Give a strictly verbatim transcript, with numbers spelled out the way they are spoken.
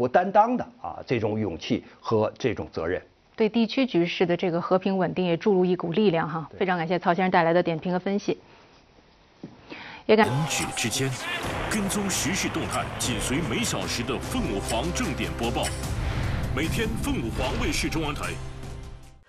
不担当的啊这种勇气和这种责任。 对地区局势的这个和平稳定也注入一股力量哈。非常感谢曹先生带来的点评和分析。也感。 人举之间，跟踪时事动态，紧随每小时的凤凰正点播报。每天，凤凰卫视中文台